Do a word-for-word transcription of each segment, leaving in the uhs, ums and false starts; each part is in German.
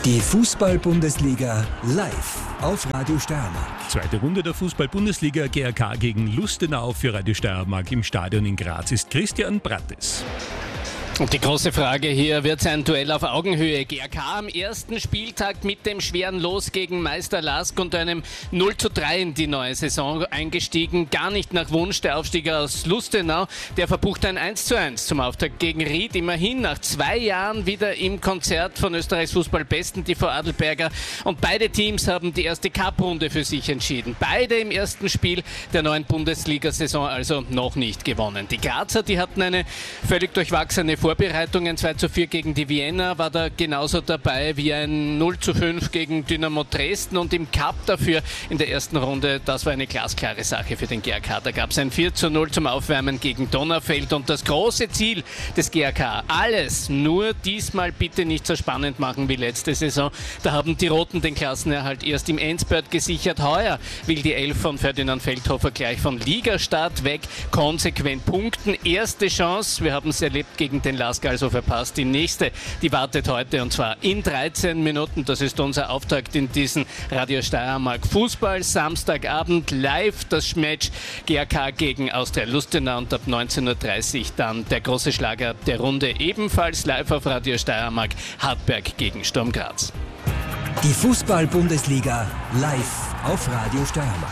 Die Fußball-Bundesliga live auf Radio Steiermark. Zweite Runde der Fußball-Bundesliga, G R K gegen Lustenau. Für Radio Steiermark im Stadion in Graz ist Christian Brattes. Und die große Frage hier, wird es ein Duell auf Augenhöhe? G R K am ersten Spieltag mit dem schweren Los gegen Meister Lask und einem null zu drei in die neue Saison eingestiegen. Gar nicht nach Wunsch der Aufsteiger aus Lustenau. Der verbucht ein eins zu eins zum Auftakt gegen Ried. Immerhin nach zwei Jahren wieder im Konzert von Österreichs Fußballbesten, die T V Adelberger. Und beide Teams haben die erste Cup-Runde für sich entschieden. Beide im ersten Spiel der neuen Bundesliga-Saison also noch nicht gewonnen. Die Grazer, die hatten eine völlig durchwachsene Vorbereitungen. Zwei zu vier gegen die Wiener war da genauso dabei wie ein null zu fünf gegen Dynamo Dresden, und im Cup dafür in der ersten Runde, das war eine glasklare Sache für den G R K. Da gab es ein vier zu null zum Aufwärmen gegen Donaufeld, und das große Ziel des G R K, alles nur diesmal bitte nicht so spannend machen wie letzte Saison. Da haben die Roten den Klassenerhalt erst im Endspurt gesichert. Heuer will die Elf von Ferdinand Feldhofer gleich von Ligastart weg konsequent punkten. Erste Chance, wir haben es erlebt gegen den Lask, also verpasst. Die nächste, die wartet heute, und zwar in dreizehn Minuten. Das ist unser Auftakt in diesen Radio Steiermark Fußball. Samstagabend live das Match G R K gegen Austria Lustenau, und ab neunzehn Uhr dreißig dann der große Schlager der Runde, ebenfalls live auf Radio Steiermark, Hartberg gegen Sturm Graz. Die Fußball-Bundesliga live auf Radio Steiermark.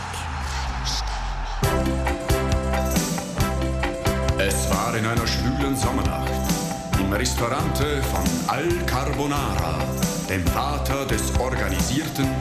Es war in einer schwülen Sommernacht im Ristorante von Al Carbonara, dem Vater des organisierten